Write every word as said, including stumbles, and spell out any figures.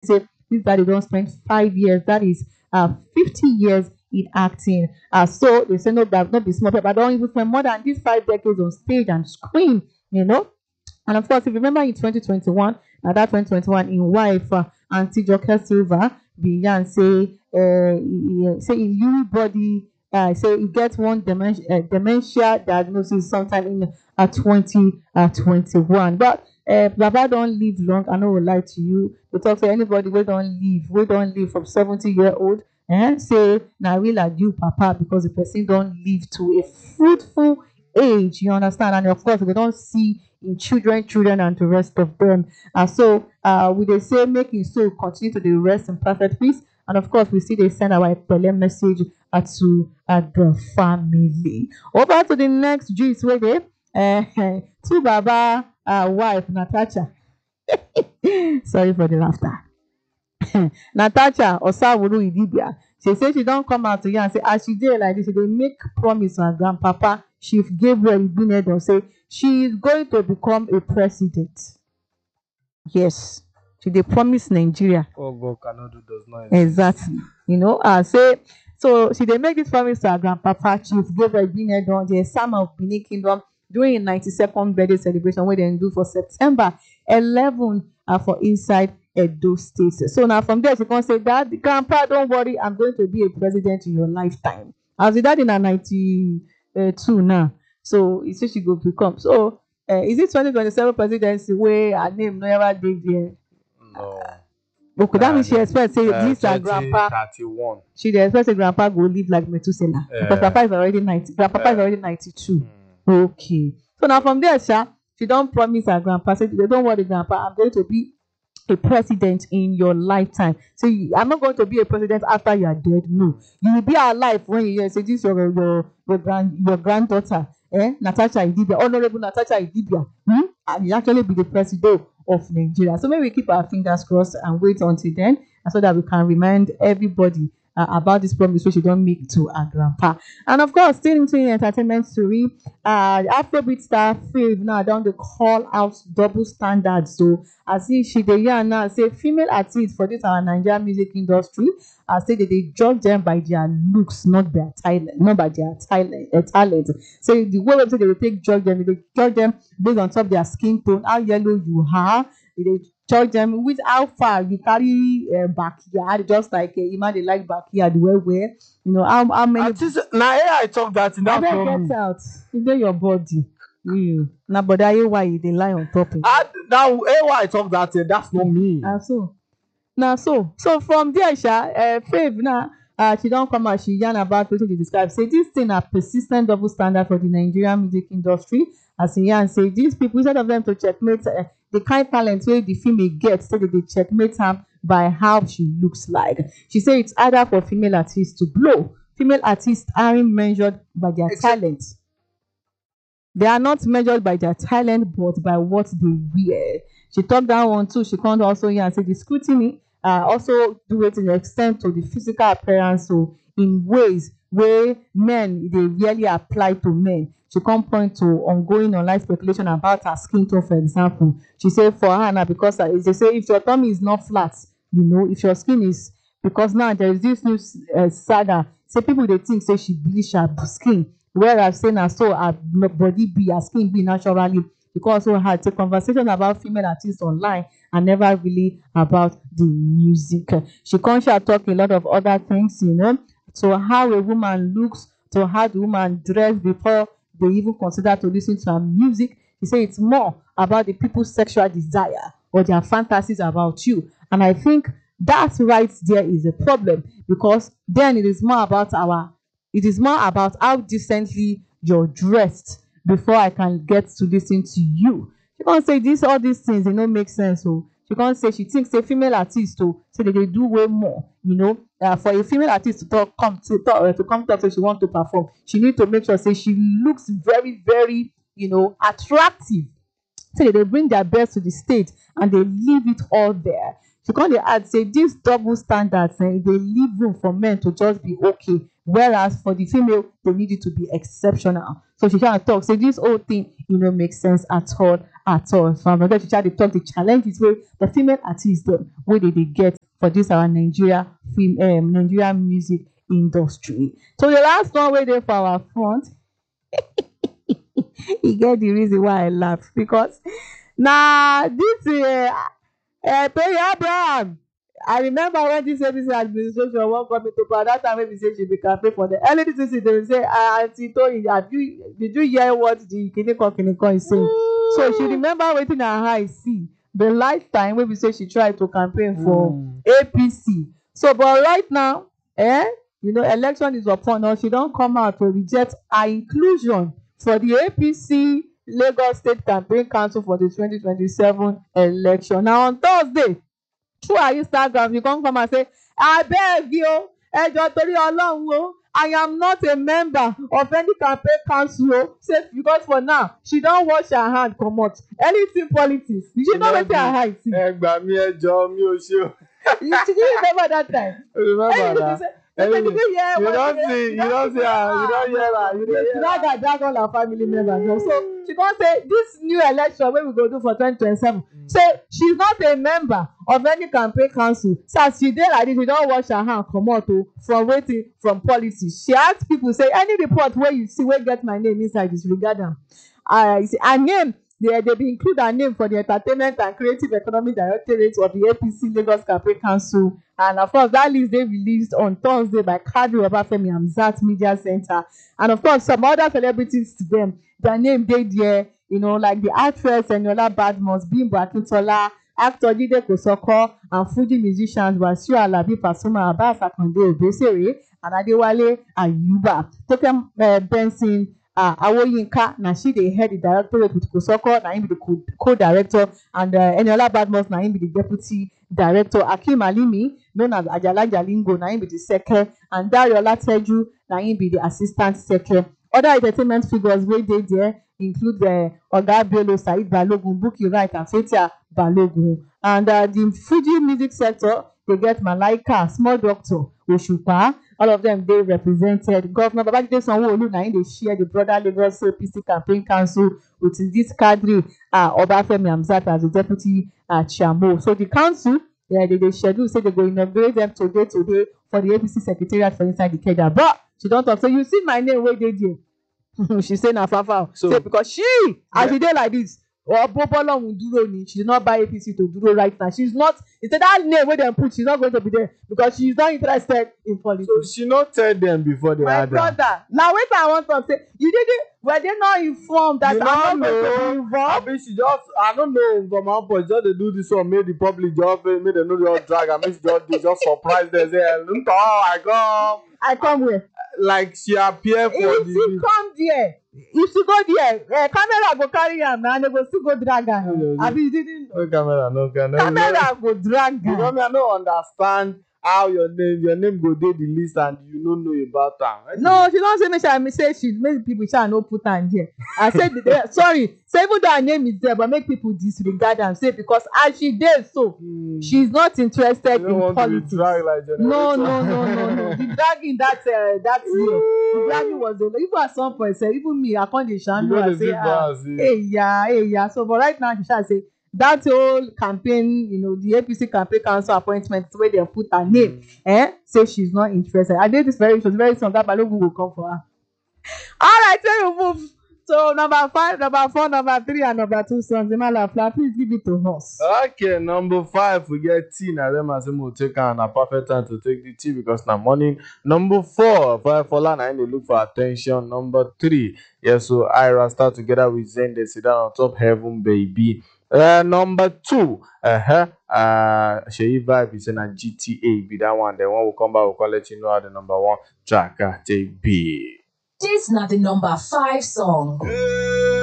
say this daddy don't spend five years, that is uh fifty years in acting. Uh, so they say no, that not be small, but don't even spend more than these five decades on stage and screen, you know. And of course, if you remember in twenty twenty-one, now that twenty twenty-one, in wife uh, Auntie Joker Silva began say, uh, say in Lewy body, uh, say he gets one dementia, uh, dementia diagnosis sometime in uh, twenty twenty-one. But uh, Baba don't live long. I know will lie to you. We talk to anybody we don't live, we don't live from seventy year old. And say now we like you, Papa, because the person don't live to a fruitful age. You understand? And of course, we don't see in children, children, and the rest of them. And uh, so uh, we they say making so continue to the rest in perfect peace. And of course, we see they send our Pele message uh, to uh, the family. Over to the next gist where they uh, to Baba uh, wife Natasha. Sorry for the laughter. Natasha Osawuru Idibia. She said she don't come out to you and say, as she did like this, she dey make promise to her grandpapa, Chief Gabriel Ibinedon, say she is going to become a president. Yes, she dey promise Nigeria. Oh, God cannot do does not. Exactly. You know, uh, say so she dey make this promise to her grandpapa, Chief Gabriel Ibinedon, the Sam of Benin Kingdom, during a ninety-second birthday celebration wey dem do for September eleventh uh, for inside Edo State. So now from there she can say that grandpa, don't worry, I'm going to be a president in your lifetime. As the dad in a ninety-two now. So he said she go become. So uh, is it twenty twenty-seven presidency where her name never did there? No. But could that mean she expect say uh, this her grandpa? thirty-one. She dey expect say grandpa go live like Methuselah. Uh, because grandpa is already ninety. Grandpa uh, is already ninety-two. Mm. Okay. So now from there, Sha, she don't promise her grandpa. Say don't worry, grandpa, I'm going to be a president in your lifetime. So I'm not going to be a president after you are dead. No, you will be alive when you hear say this your your your, grand, your granddaughter, eh, Natasha Idibia, Honorable Natasha Idibia, hmm? and you actually be the president of Nigeria. So maybe we keep our fingers crossed and wait until then, so that we can remind everybody uh, about this promise which you don't make to our grandpa. And of course, still into the entertainment story, uh, Afrobeat star Fav now down the call out double standards. So as if she dey yarn now say female artists for this our Nigerian music industry, I say that they judge them by their looks, not their talent, not by their talent. Uh, talent. So the way they will take judge them, they judge them based on top of their skin tone, how yellow you are. They judge them with how far you carry uh, backyard, just like uh, Ima they like backyard well well. You know how how many. Now I talk that in that problem. Get out. It's in your body. You. Now, but that why you they lie on top. I, now why I talk that uh, that's not me. Ah, so. Now so so from there, Sha, uh, Fav now uh, she don't come out. She yarn about what she describe. Say this thing a persistent double standard for the Nigerian music industry. As she yarn say these people, instead of them to checkmate uh, the kind of talent where the female gets, say that they checkmate her by how she looks like. She say it's either for female artists to blow. Female artists aren't measured by their Except talent. They are not measured by their talent, but by what they wear. She talked that one too. She can't also hear and say the scrutiny uh, also do it in the extent to the physical appearance, so in ways where men they really apply to men. She can't point to ongoing online speculation about her skin tone, for example. She said for her now, because they say if your tummy is not flat, you know, if your skin is, because now there is this new uh, saga. Say people they think say she bleach her skin, whereas saying her so her body be her skin be naturally. Because we had a conversation about female artists online and never really about the music. She can't talk a lot of other things, you know, to how a woman looks, to how the woman dress before they even consider to listen to her music. She say it's more about the people's sexual desire or their fantasies about you. And I think that right there is a problem, because then it is more about our, it is more about how decently you're dressed before I can get to listen to you. She can't say this, all these things, they don't make sense. So she can't say she thinks a female artist to say that they do way more, you know. Uh, for a female artist to talk, come to talk, uh, to come talk, so she wants to perform, she needs to make sure say she looks very, very, you know, attractive. So that they bring their best to the stage and they leave it all there. She can't add say these double standards, eh, they leave room for men to just be okay, whereas for the female they need it to be exceptional. So she can't talk say this whole thing, you know, makes sense at all at all. So I'm going to try to talk the challenges where the female artists them where they, they get for this our Nigeria film um, Nigeria music industry. So the last one where they for our front, you get the reason why I laugh because now this uh, uh, Perry Abraham. I remember when this A B C administration wan come into power that time when we say she be campaign for the early this season they will say ah aunty Toyin have you did you hear what the kinikan kinikan is saying so she remember wetin her eye see the lifetime wey be say she try to campaign for Mm. A P C so but right now eh you know election is upon us she don come out to reject her inclusion for the A P C Lagos State Campaign Council for the twenty twenty-seven election na on Thursday through her Instagram you come come and say abeg o ẹjọ torí Ọlọ́run o I am not a member of any campaign council o say because for now she don wash her hand comot anything politics you should know wetin her eye see Ẹ gbà mí ẹ jọ̀ọ́ mi ò ṣe o. you should remember that time Remember that? Anything you say you hear You what don't you see, you don't see her, you don't hear her, you don't hear her. drag her drag all her family members no so she come say this new election wey we go do for twenty twenty-seven say she's not a member of any campaign council so as she dey like this she don wash her hand comot o from wetin from politics she ask people say any report wey you see wey get my name inside disregard am uh, her name they they be include her name for the entertainment and creative economic directorate of the A P C Lagos Campaign Council and of course that list dey released on Thursday by Kadri Obafemi Hamzat Media Center and of course some other celebrities to them their name dey there you know like the actress Eniola Badmus Bimbo Akintola actor Jide Kosoko and Fuji musicians Wasiu Alabi Pasuma Abbas Akande Obesere and Adewale Ayuba Token uh, Benson uh, Awoyinka na she dey head the directorate with Kosoko na him be the co- co-director and uh, Eniola Badmus na him be the deputy director Akeem Alimi known as Ajala Jalingo na him be the second and Dayo Olateju na him be the assistant second. Other entertainment figures wey dey there include uh, Oga Bello Saheed Balogun Bukky Wright and Fathia Balogun and uh, the Fuji music sector they get Malaika Small Doctor Oshupa all of them dey represented. Governor Babajide Sanwo-Olu na him dey share the broader Lagos A P C campaign council with this Kadri uh, Obafemi Hamzat as the deputy uh, chairman. So the council yeah, they dey schedule say they go inaugurate them today today for the A P C secretariat for inside the Ikeja but she don talk say you see my name wey dey there she say na fafa So- say because she as she dey like this Obobolohun duro ni she did not buy A P C to duro right now she's not instead that name wey dem put she's not going to be there because she's not interested in politics. So she no tell them before they My had her. brother na wetin I wan talk say you didn't were they not informed that You I'm no not going to be know. involved. Abi she just, I don't know from her point, just dey do this one, make the public just, make them know just drag and make she just, they just surprise them, say, look how I come. I come where Like she appear for if she the. come there if she go there uh, camera go carry am na and they go still go drag No, am no, no. abi you didn't know No camera, no camera. camera go drag You know am. me, I don't understand how your name, your name go dey the list and you no know about am. No, she don say make she say she make people sha no put am there. I said the- sorry, say even though her name is there, but make people disregard am say because as she dey so, Hmm. she's not interested You in don't want politics. to be dragged like generator. No, no, no, no, no. The dragging that uh, that year, the dragging was the even at some point say even me I come dey You shame know I the say big ah bars, eh. hey yeah hey yeah so but right now she sha say that whole campaign you know the A P C campaign council appointment wey dem put her name eh say she's not interested. I dey this very sure very soon that Balogun go come for her. Alright so we move to number five, number four, number three and number two songs. Emala Fla please give it to us. Okay, number five, we get T. Now, them as we'll take on a perfect time to take the T because now morning. Number four, five for Lana, and they look for attention. Number three, yes, so Ira start together with Zen, they sit down on top heaven, baby. Uh, number two, uh-huh, uh, Sheyi Vibe is in a G T A, be that one. Then when we come back, we'll call let you know how the number one track uh, take be. This not the number five song.